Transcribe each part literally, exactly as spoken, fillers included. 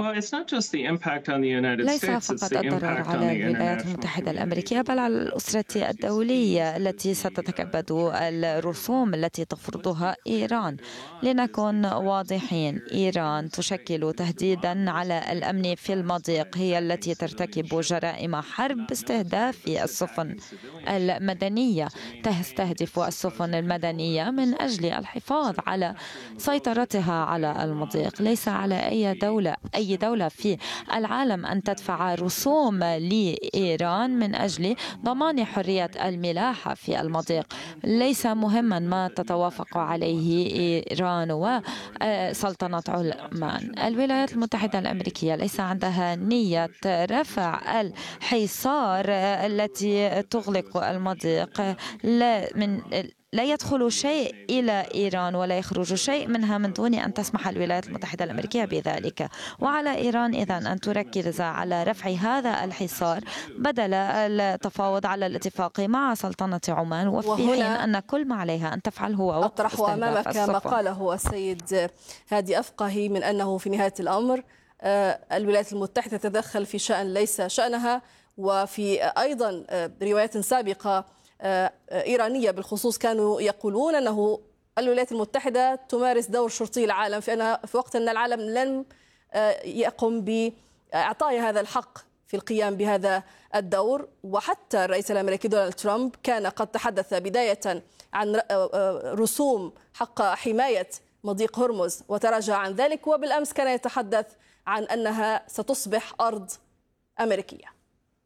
Well, it's not just the impact on the United ليس States, it's فقط the الضرر impact on على the الولايات international المتحدة community. الأمريكية بل على الأسرة الدولية التي ستتكبد الرسوم التي تفرضها إيران. لنكن واضحين، إيران تشكل تهديدا على الأمن في المضيق، هي التي ترتكب جرائم حرب باستهداف السفن المدنية، تستهدف السفن المدنية من أجل الحفاظ على سيطرتها على المضيق. ليس على أي دولة أي دولة في العالم أن تدفع رسوم لإيران من أجل ضمان حرية الملاحة في المضيق. ليس مهما ما تتوافق عليه إيران وسلطنة عمان. الولايات المتحدة الأمريكية ليس عندها نية رفع الحصار التي تغلق المضيق. لا من لا يدخل شيء إلى إيران ولا يخرج شيء منها من دون أن تسمح الولايات المتحدة الأمريكية بذلك. وعلى إيران إذن أن تركز على رفع هذا الحصار بدل التفاوض على الاتفاق مع سلطنة عمان، وفي حين أن كل ما عليها أن تفعله هو وقف أطرح أمامك السفن. ما قاله السيد هادي أفقهي من أنه في نهاية الأمر الولايات المتحدة تتدخل في شأن ليس شأنها. وفي أيضا روايات سابقة إيرانية بالخصوص كانوا يقولون أنه الولايات المتحدة تمارس دور شرطي العالم في أنها في وقت أن العالم لم يقم بإعطاء هذا الحق في القيام بهذا الدور. وحتى الرئيس الأمريكي دونالد ترامب كان قد تحدث بداية عن رسوم حق حماية مضيق هرمز وتراجع عن ذلك، وبالأمس كان يتحدث عن أنها ستصبح أرض أمريكية.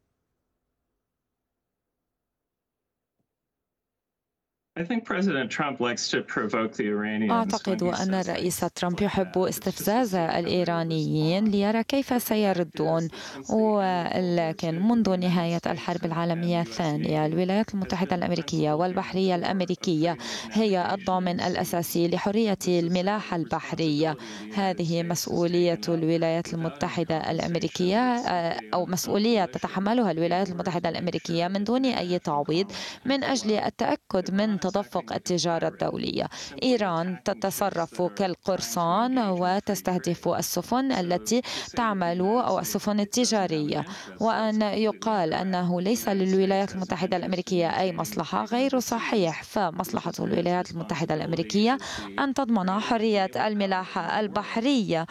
أعتقد أن الرئيس ترامب يحب استفزاز الإيرانيين ليرى كيف سيردون، ولكن منذ نهاية الحرب العالمية الثانية الولايات المتحدة الأمريكية والبحرية الأمريكية هي الضامن الأساسي لحرية الملاحة البحرية. هذه مسؤولية الولايات المتحدة الأمريكية أو مسؤولية تتحملها الولايات المتحدة الأمريكية من دون أي تعويض من أجل التأكد من تدفق التجارة الدولية. إيران تتصرف كالقرصان وتستهدف السفن التي تعمل أو السفن التجارية، وأن يقال أنه ليس للولايات المتحدة الأمريكية أي مصلحة غير صحيح. فمصلحة الولايات المتحدة الأمريكية أن تضمن حرية الملاحة البحرية،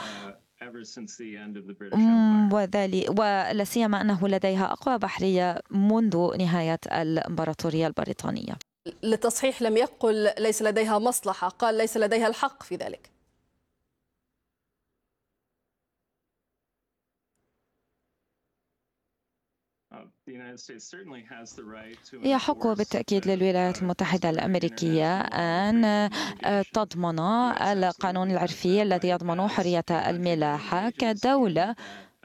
وذلك ولا سيما أنه لديها أقوى بحرية منذ نهاية الإمبراطورية البريطانية. للتصحيح، لم يقل ليس لديها مصلحة، قال ليس لديها الحق في ذلك. يحق بالتأكيد للولايات المتحدة الأمركية أن تضمن القانون العرفي الذي يضمن حرية الملاحة كدولة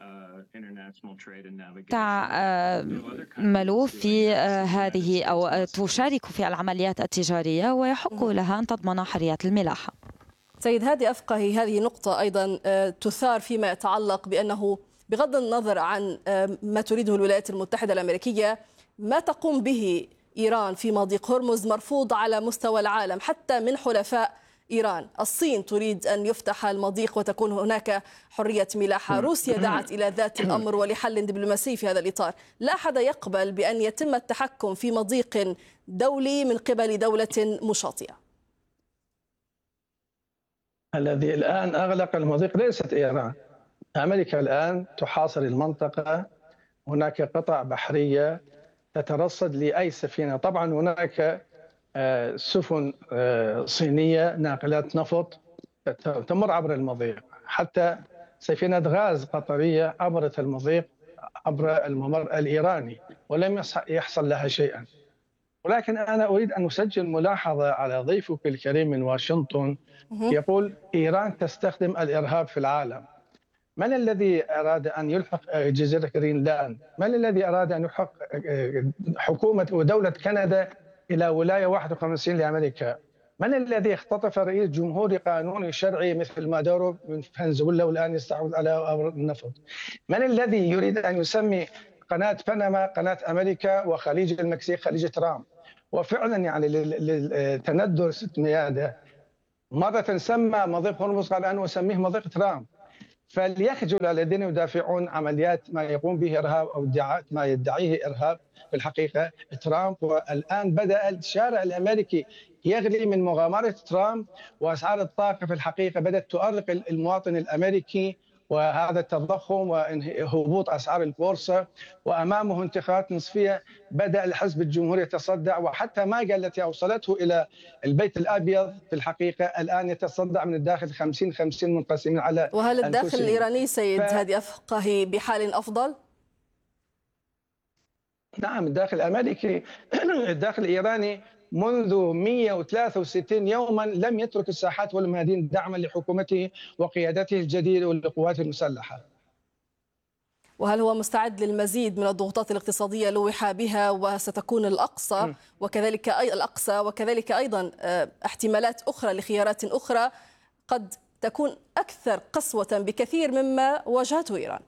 تعمل في هذه أو تشارك في العمليات التجارية، ويحق لها أن تضمن حرية الملاحة. سيد هادي أفقهي، هذه نقطة أيضا تثار فيما يتعلق بأنه بغض النظر عن ما تريده الولايات المتحدة الأمريكية، ما تقوم به إيران في مضيق هرمز مرفوض على مستوى العالم حتى من حلفاء إيران. الصين تريد أن يفتح المضيق وتكون هناك حرية ملاحة، روسيا دعت إلى ذات الأمر ولحل دبلوماسي في هذا الإطار. لا أحد يقبل بأن يتم التحكم في مضيق دولي من قبل دولة مشاطئة. الذي الآن أغلق المضيق ليست إيران، أمريكا الآن تحاصر المنطقة. هناك قطع بحرية تترصد لأي سفينة. طبعا هناك سفن صينية ناقلات نفط تمر عبر المضيق، حتى سفينة غاز قطرية عبرت المضيق عبر الممر الإيراني ولم يحصل لها شيئا. ولكن أنا أريد أن أسجل ملاحظة على ضيفك الكريم من واشنطن، يقول إيران تستخدم الإرهاب في العالم. من الذي أراد أن يلحق جزيرة جرينلاند؟ من الذي أراد أن يلحق حكومة ودولة كندا إلى ولاية واحد وخمسين لأمريكا؟ من الذي اختطف رئيس جمهوري قانوني شرعي مثل مادورو من فنزويلا والآن يستحوذ على النفط؟ من الذي يريد أن يسمي قناة بنما قناة أمريكا وخليج المكسيك خليج ترامب؟ وفعلا يعني للتندر ست ميادة مرة سمى مضيق هرمز قال أنا أسميه مضيق ترامب. فليخجلوا الذين يدافعون عمليات ما يقوم به إرهاب أو ادعاءات ما يدعيه إرهاب. في الحقيقة ترامب، والآن بدأ الشارع الأمريكي يغلي من مغامرة ترامب، وأسعار الطاقة في الحقيقة بدأت تؤرق المواطن الأمريكي، وهذا التضخم وهبوط أسعار البورصة، وأمامه انتخابات نصفية. بدأ الحزب الجمهوري يتصدع، وحتى ماجا التي أوصلته إلى البيت الأبيض في الحقيقة الآن يتصدع من الداخل خمسين خمسين منقسمين على وهل الداخل أنفسهم. الإيراني سيد ف... هادي أفقهي بحال أفضل؟ نعم، الداخل الأمريكي الداخل الإيراني منذ مئة وثلاثة وستين يوما لم يترك الساحات والميادين دعما لحكومته وقيادته الجديدة والقوات المسلحة. وهل هو مستعد للمزيد من الضغوطات الاقتصادية لوح بها وستكون الأقصى وكذلك أي الأقصى وكذلك أيضا احتمالات أخرى لخيارات أخرى قد تكون أكثر قسوة بكثير مما واجهته إيران؟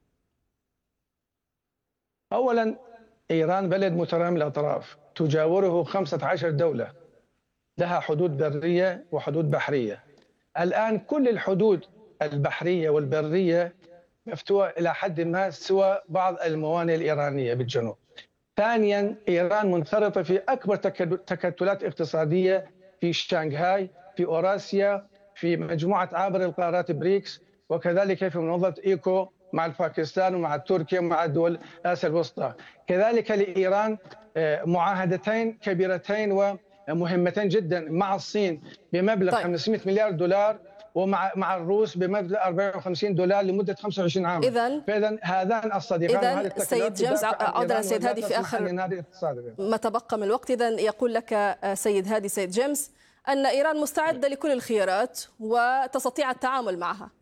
أولا، إيران بلد مترامي الأطراف، تجاوره خمسة عشر دولة، لها حدود برية وحدود بحرية. الآن كل الحدود البحرية والبرية مفتوحة إلى حد ما، سوى بعض الموانئ الإيرانية بالجنوب. ثانيا، إيران منخرطة في أكبر تكتلات اقتصادية في شنغهاي، في أوراسيا، في مجموعة عابر القارات بريكس، وكذلك في منظمة إيكو مع باكستان ومع تركيا ومع دول آسيا الوسطى. كذلك لإيران معاهدتين كبيرتين ومهمتين جدا مع الصين بمبلغ طيب. خمسمئة مليار دولار، ومع مع الروس بمبلغ أربعة وخمسين دولار لمدة خمسة وعشرين عاما. إذن فإذا هذان الصديقان إذن سيد جيمس، عودة سيد هادي في آخر ما تبقى من الوقت. إذن يقول لك سيد هادي سيد جيمس أن إيران مستعدة لكل الخيارات وتستطيع التعامل معها.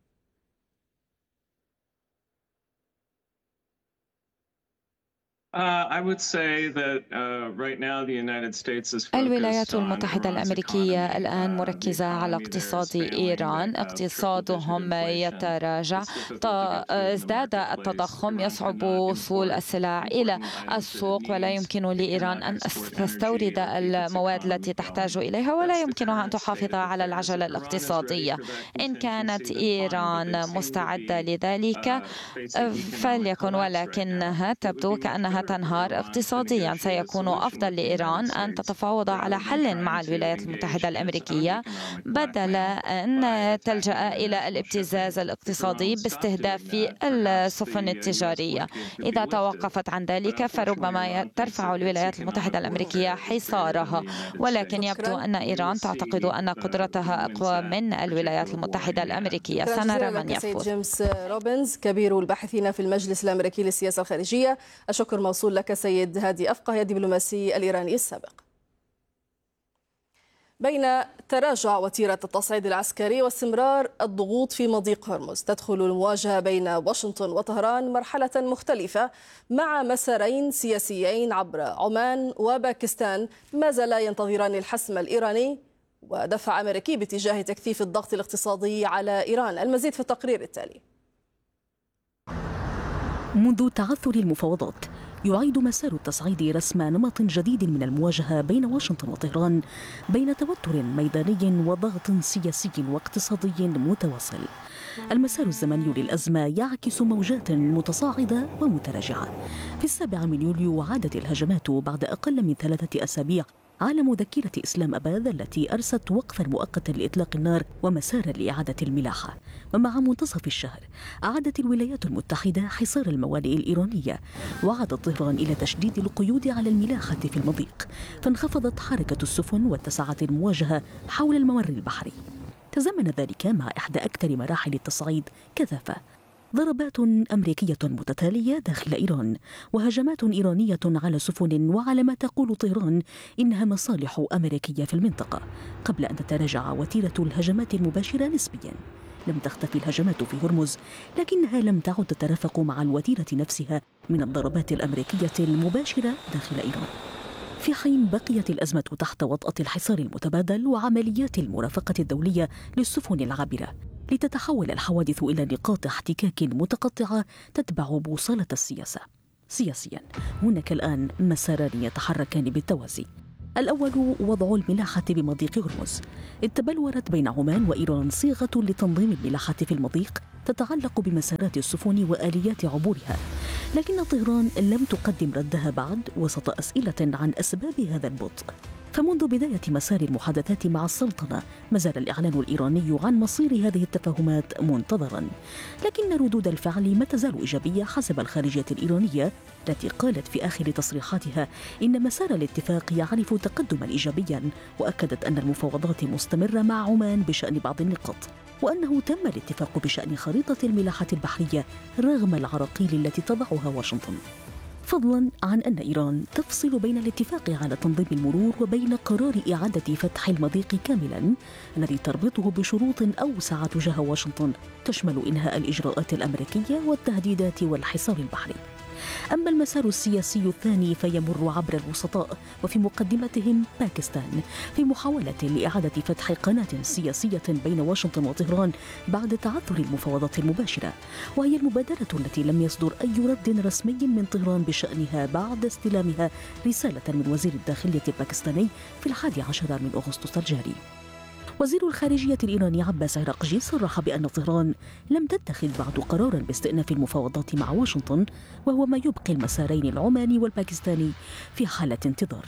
الولايات المتحدة الأمريكية الآن مركزة على اقتصاد إيران. اقتصادهم يتراجع، ازداد التضخم، يصعب وصول السلع إلى السوق، ولا يمكن لإيران أن تستورد المواد التي تحتاج إليها، ولا يمكنها أن تحافظ على العجلة الاقتصادية. إن كانت إيران مستعدة لذلك فليكن، ولكنها تبدو كأنها تنهار اقتصاديا. سيكون أفضل لإيران أن تتفاوض على حل مع الولايات المتحدة الأمريكية بدل أن تلجأ إلى الابتزاز الاقتصادي باستهداف السفن التجارية. إذا توقفت عن ذلك فربما ترفع الولايات المتحدة الأمريكية حصارها، ولكن يبدو أن إيران تعتقد أن قدرتها أقوى من الولايات المتحدة الأمريكية. سنرى من يفوز. جيمس روبنز كبير الباحثين في المجلس الأمريكي للسياسة الخارجية، الشكر موصول لك سيد هادي أفقهي الدبلوماسي الإيراني السابق. بين تراجع وتيرة التصعيد العسكري واستمرار الضغوط في مضيق هرمز، تدخل المواجهة بين واشنطن وطهران مرحلة مختلفة مع مسارين سياسيين عبر عمان وباكستان ما زالا ينتظران الحسم الإيراني ودفع أمريكي باتجاه تكثيف الضغط الاقتصادي على إيران. المزيد في التقرير التالي. منذ تعثر المفاوضات يعيد مسار التصعيد رسم نمط جديد من المواجهة بين واشنطن وطهران، بين توتر ميداني وضغط سياسي واقتصادي متواصل. المسار الزمني للأزمة يعكس موجات متصاعدة ومتراجعة. في السابع من يوليو عادت الهجمات بعد أقل من ثلاثة أسابيع على مذكرة إسلام أباد التي أرست وقفا مؤقتا لإطلاق النار ومسارا لإعادة الملاحة. ومع منتصف الشهر أعادت الولايات المتحدة حصار الموانئ الإيرانية، وعادت طهران إلى تشديد القيود على الملاحة في المضيق، فانخفضت حركة السفن واتسعت المواجهة حول الممر البحري. تزامن ذلك مع إحدى أكثر مراحل التصعيد كثافة، ضربات أمريكية متتالية داخل إيران، وهجمات إيرانية على سفن وعلى ما تقول طهران إنها مصالح أمريكية في المنطقة، قبل أن تتراجع وتيرة الهجمات المباشرة نسبياً. لم تختفي الهجمات في هرمز، لكنها لم تعد تترافق مع الوتيرة نفسها من الضربات الأمريكية المباشرة داخل إيران. في حين بقيت الأزمة تحت وطأة الحصار المتبادل وعمليات المرافقة الدولية للسفن العابرة، لتتحول الحوادث إلى نقاط احتكاك متقطعة تتبع بوصلة السياسة. سياسيا هناك الآن مساران يتحركان بالتوازي. الأول وضع الملاحة بمضيق هرمز. تبلورت بين عمان وإيران صيغة لتنظيم الملاحة في المضيق تتعلق بمسارات السفن وآليات عبورها، لكن طهران لم تقدم ردها بعد وسط أسئلة عن أسباب هذا البطء. فمنذ بداية مسار المحادثات مع السلطنة ما زال الإعلان الإيراني عن مصير هذه التفاهمات منتظرا، لكن ردود الفعل ما تزال إيجابية حسب الخارجية الإيرانية التي قالت في آخر تصريحاتها إن مسار الاتفاق يعرف تقدما إيجابيا، وأكدت أن المفاوضات مستمرة مع عمان بشأن بعض النقاط، وأنه تم الاتفاق بشأن خريطة الملاحة البحرية رغم العراقيل التي تضعها واشنطن. فضلا عن أن إيران تفصل بين الاتفاق على تنظيم المرور وبين قرار إعادة فتح المضيق كاملا الذي تربطه بشروط أوسع تجاه واشنطن تشمل إنهاء الإجراءات الأمريكية والتهديدات والحصار البحري. أما المسار السياسي الثاني فيمر عبر الوسطاء وفي مقدمتهم باكستان في محاولة لإعادة فتح قناة سياسية بين واشنطن وطهران بعد تعثر المفاوضات المباشرة، وهي المبادرة التي لم يصدر أي رد رسمي من طهران بشأنها بعد استلامها رسالة من وزير الداخلية الباكستاني في الحادي عشر من أغسطس الجاري. وزير الخارجية الإيراني عباس عراقجي صرح بأن طهران لم تتخذ بعد قرارا باستئناف المفاوضات مع واشنطن، وهو ما يبقي المسارين العماني والباكستاني في حالة انتظار.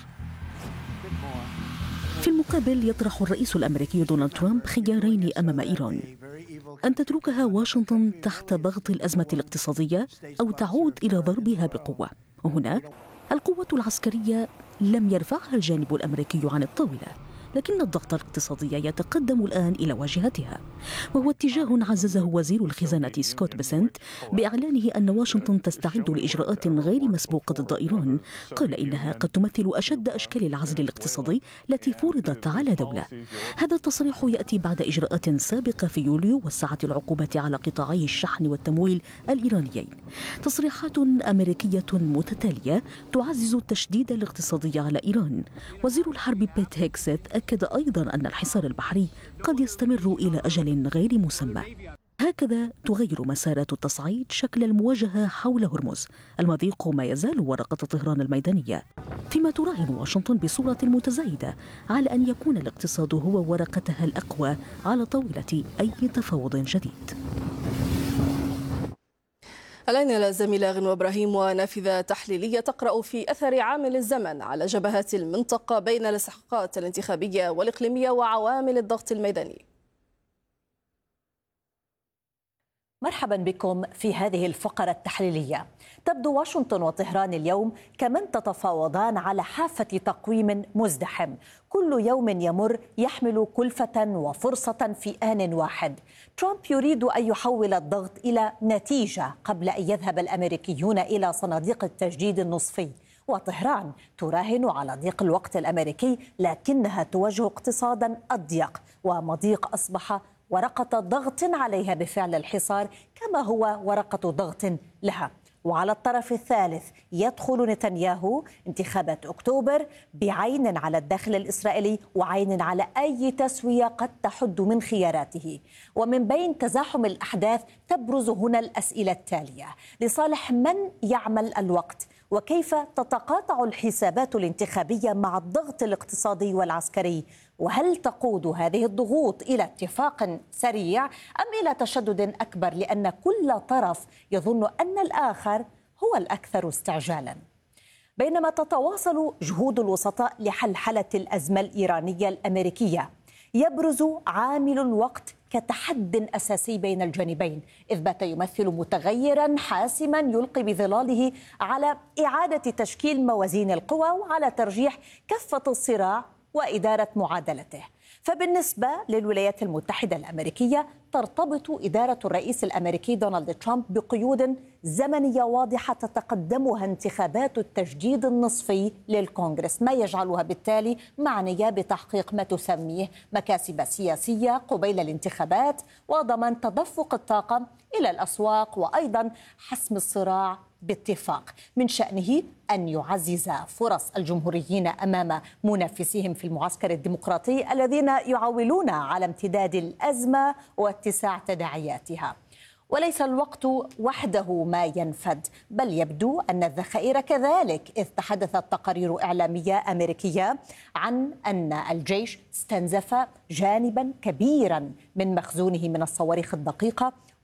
في المقابل يطرح الرئيس الأمريكي دونالد ترامب خيارين أمام إيران: أن تتركها واشنطن تحت ضغط الأزمة الاقتصادية أو تعود إلى ضربها بقوة. وهنا القوة العسكرية لم يرفعها الجانب الأمريكي عن الطاولة، لكن الضغط الاقتصادي يتقدم الآن إلى واجهتها، وهو اتجاه عززه وزير الخزانة سكوت بيسنت بإعلانه أن واشنطن تستعد لإجراءات غير مسبوقة ضد إيران. قال إنها قد تمثل أشد أشكال العزل الاقتصادي التي فرضت على دولة. هذا التصريح يأتي بعد إجراءات سابقة في يوليو وسعت العقوبات على قطاعي الشحن والتمويل الإيرانيين. تصريحات أمريكية متتالية تعزز التشديد الاقتصادي على إيران. وزير الحرب بيت هيكسيت أكد أيضا أن الحصار البحري قد يستمر إلى أجل غير مسمى. هكذا تغير مسارات التصعيد شكل المواجهة حول هرمز. المضيق ما يزال ورقة طهران الميدانية، فيما تراهن واشنطن بصورة متزايدة على أن يكون الاقتصاد هو ورقتها الأقوى على طاولة أي تفاوض جديد. علينا الزميلة غنوة إبراهيم ونافذة تحليلية تقرأ في أثر عامل الزمن على جبهات المنطقة بين الاستحقاقات الانتخابية والإقليمية وعوامل الضغط الميداني. مرحبا بكم في هذه الفقرة التحليلية. تبدو واشنطن وطهران اليوم كمن تتفاوضان على حافة تقويم مزدحم، كل يوم يمر يحمل كلفة وفرصة في آن واحد. ترامب يريد أن يحول الضغط إلى نتيجة قبل أن يذهب الأمريكيون إلى صناديق التجديد النصفي، وطهران تراهن على ضيق الوقت الأمريكي لكنها تواجه اقتصادا أضيق ومضيق أصبح ورقة ضغط عليها بفعل الحصار كما هو ورقة ضغط لها. وعلى الطرف الثالث يدخل نتنياهو انتخابات أكتوبر بعين على الداخل الإسرائيلي وعين على أي تسوية قد تحد من خياراته. ومن بين تزاحم الأحداث تبرز هنا الأسئلة التالية: لصالح من يعمل الوقت؟ وكيف تتقاطع الحسابات الانتخابية مع الضغط الاقتصادي والعسكري؟ وهل تقود هذه الضغوط إلى اتفاق سريع أم إلى تشدد أكبر لأن كل طرف يظن أن الآخر هو الأكثر استعجالا؟ بينما تتواصل جهود الوسطاء لحلحلة الأزمة الإيرانية الأمريكية، يبرز عامل الوقت كتحد أساسي بين الجانبين، إذ بات يمثل متغيرا حاسما يلقي بظلاله على إعادة تشكيل موازين القوى وعلى ترجيح كفة الصراع وإدارة معادلته. فبالنسبة للولايات المتحدة الأمريكية ترتبط إدارة الرئيس الأمريكي دونالد ترامب بقيود زمنية واضحة تتقدمها انتخابات التجديد النصفي للكونغرس، ما يجعلها بالتالي معنية بتحقيق ما تسميه مكاسب سياسية قبيل الانتخابات وضمان تدفق الطاقة إلى الأسواق وأيضا حسم الصراع باتفاق من شأنه أن يعزز فرص الجمهوريين أمام منافسيهم في المعسكر الديمقراطي الذين يعولون على امتداد الأزمة واتساع تداعياتها. وليس الوقت وحده ما ينفد، بل يبدو أن الذخائر كذلك، إذ تحدثت تقارير إعلامية أمريكية عن أن الجيش استنزف جانبا كبيرا من مخزونه من الصواريخ الدقيقة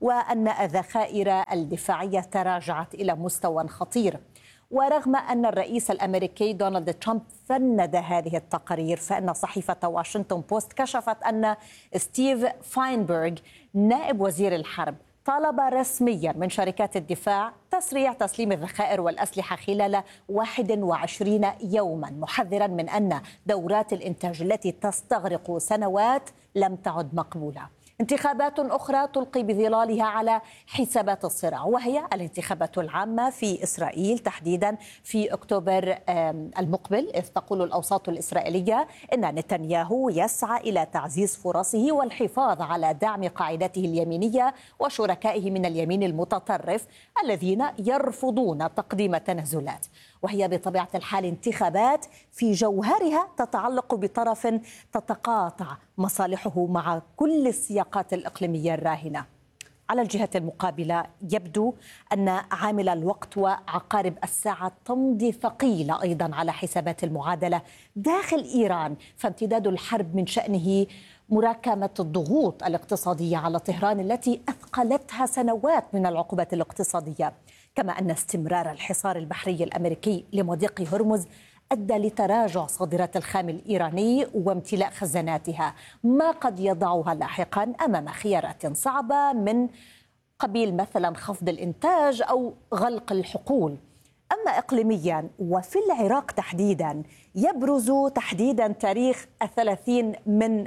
وأن الذخائر الدفاعية تراجعت إلى مستوى خطير. ورغم أن الرئيس الأمريكي دونالد ترامب فند هذه التقارير، فإن صحيفة واشنطن بوست كشفت أن ستيف فاينبرغ نائب وزير الحرب طالب رسميا من شركات الدفاع تسريع تسليم الذخائر والأسلحة خلال واحد وعشرين يوما، محذرا من أن دورات الإنتاج التي تستغرق سنوات لم تعد مقبولة. انتخابات أخرى تلقي بظلالها على حسابات الصراع، وهي الانتخابات العامة في إسرائيل تحديدا في أكتوبر المقبل، إذ تقول الأوساط الإسرائيلية إن نتنياهو يسعى إلى تعزيز فرصه والحفاظ على دعم قاعدته اليمينية وشركائه من اليمين المتطرف الذين يرفضون تقديم تنازلات. وهي بطبيعة الحال انتخابات في جوهرها تتعلق بطرف تتقاطع مصالحه مع كل السياقات الإقليمية الراهنة. على الجهة المقابلة يبدو أن عامل الوقت وعقارب الساعة تمضي ثقيلة أيضا على حسابات المعادلة داخل إيران، فامتداد الحرب من شأنه مراكمة الضغوط الاقتصادية على طهران التي أثقلتها سنوات من العقوبات الاقتصادية، كما أن استمرار الحصار البحري الأمريكي لمضيق هرمز أدى لتراجع صادرات الخام الإيراني وامتلاء خزاناتها، ما قد يضعها لاحقا أمام خيارات صعبة من قبيل مثلا خفض الإنتاج أو غلق الحقول. أما إقليميا وفي العراق تحديدا يبرز تحديدا تاريخ الثلاثين من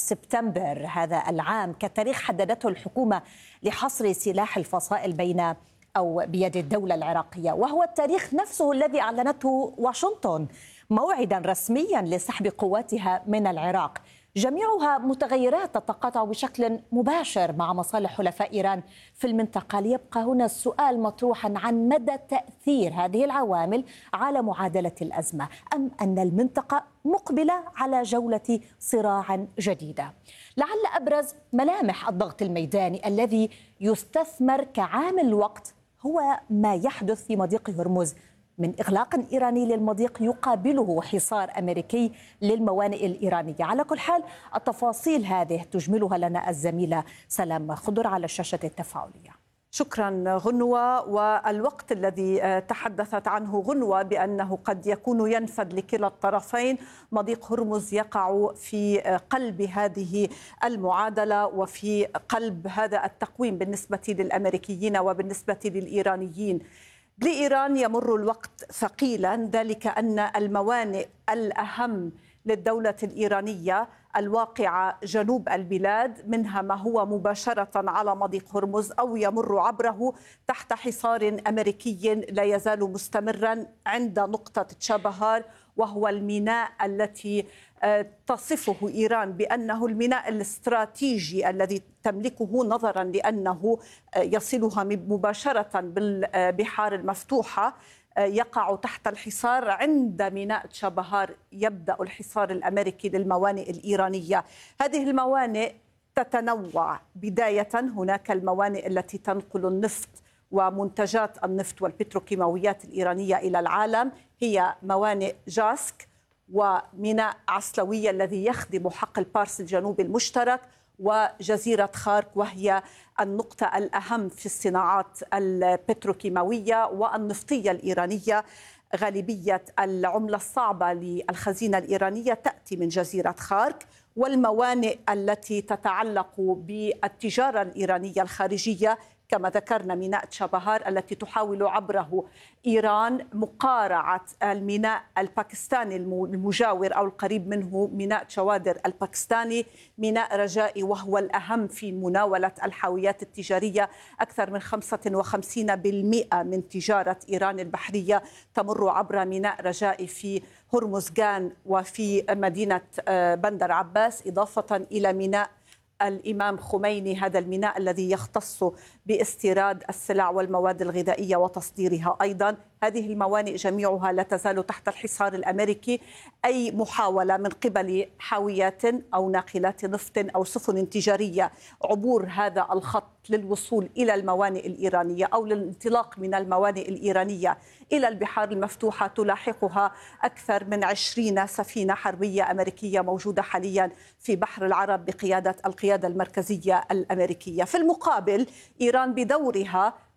سبتمبر هذا العام كتاريخ حددته الحكومة لحصر سلاح الفصائل بين أو بيد الدولة العراقية، وهو التاريخ نفسه الذي أعلنته واشنطن موعدا رسميا لسحب قواتها من العراق، جميعها متغيرات تتقاطع بشكل مباشر مع مصالح حلفاء إيران في المنطقة. ليبقى هنا السؤال مطروحا عن مدى تأثير هذه العوامل على معادلة الأزمة، أم أن المنطقة مقبلة على جولة صراع جديدة. لعل أبرز ملامح الضغط الميداني الذي يستثمر كعامل وقت هو ما يحدث في مضيق هرمز من إغلاق إيراني للمضيق يقابله حصار أمريكي للموانئ الإيرانية. على كل حال التفاصيل هذه تجملها لنا الزميلة سلام خضر على الشاشة التفاعلية. شكرا غنوة. والوقت الذي تحدثت عنه غنوة بأنه قد يكون ينفد لكلا الطرفين، مضيق هرمز يقع في قلب هذه المعادلة وفي قلب هذا التقويم بالنسبة للأمريكيين وبالنسبة للإيرانيين. لإيران يمر الوقت ثقيلا، ذلك أن الموانئ الأهم للدولة الإيرانية الواقعة جنوب البلاد، منها ما هو مباشرة على مضيق هرمز أو يمر عبره تحت حصار أمريكي لا يزال مستمرا عند نقطة تشابهار، وهو الميناء التي تصفه إيران بأنه الميناء الاستراتيجي الذي تملكه، نظرا لأنه يصلها مباشرة بالبحار المفتوحة. يقع تحت الحصار عند ميناء تشابهار يبدأ الحصار الأمريكي للموانئ الإيرانية. هذه الموانئ تتنوع، بداية هناك الموانئ التي تنقل النفط ومنتجات النفط والبتروكيماويات الإيرانية إلى العالم، هي موانئ جاسك وميناء عسلوية الذي يخدم حقل بارس الجنوبي المشترك، وجزيرة خارك وهي النقطة الأهم في الصناعات البتروكيماوية والنفطية الإيرانية. غالبية العملة الصعبة للخزينة الإيرانية تأتي من جزيرة خارك، والموانئ التي تتعلق بالتجارة الإيرانية الخارجية كما ذكرنا ميناء تشابهار التي تحاول عبره إيران مقارعة الميناء الباكستاني المجاور أو القريب منه، ميناء شوادر الباكستاني، ميناء رجائي وهو الأهم في مناولة الحاويات التجارية. أكثر من خمسة وخمسين بالمئة من تجارة إيران البحرية تمر عبر ميناء رجائي في هرمزغان وفي مدينة بندر عباس، إضافة إلى ميناء الإمام خميني، هذا الميناء الذي يختص باستيراد السلع والمواد الغذائية وتصديرها أيضا. هذه الموانئ جميعها لا تزال تحت الحصار الأمريكي. أي محاولة من قبل حاويات أو ناقلات نفط أو سفن تجارية عبور هذا الخط للوصول إلى الموانئ الإيرانية أو للانطلاق من الموانئ الإيرانية إلى البحار المفتوحة تلاحقها أكثر من عشرين سفينة حربية أمريكية موجودة حاليا في بحر العرب بقيادة القيادة المركزية الأمريكية. في المقابل إيران إيران بدورها